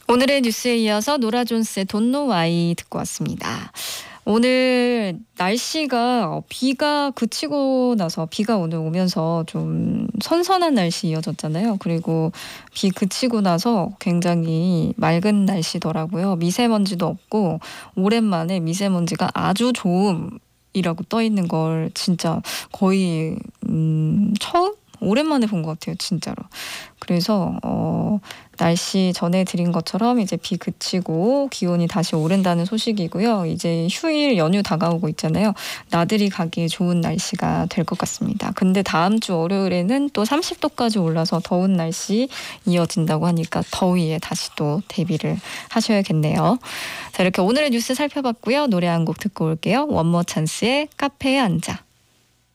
오늘의 뉴스에 이어서 노라 존스의 Don't Know Why 듣고 왔습니다. 오늘 날씨가 비가 그치고 나서 비가 오늘 오면서 좀 선선한 날씨 이어졌잖아요. 그리고 비 그치고 나서 굉장히 맑은 날씨더라고요. 미세먼지도 없고 오랜만에 미세먼지가 아주 좋음이라고 떠 있는 걸 진짜 거의 처음? 오랜만에 본 것 같아요, 진짜로. 그래서 날씨 전해드린 것처럼 이제 비 그치고 기온이 다시 오른다는 소식이고요. 이제 휴일 연휴 다가오고 있잖아요. 나들이 가기에 좋은 날씨가 될 것 같습니다. 근데 다음 주 월요일에는 또 30도까지 올라서 더운 날씨 이어진다고 하니까 더위에 다시 또 대비를 하셔야겠네요. 자, 이렇게 오늘의 뉴스 살펴봤고요. 노래 한 곡 듣고 올게요. 원모 찬스의 카페에 앉아.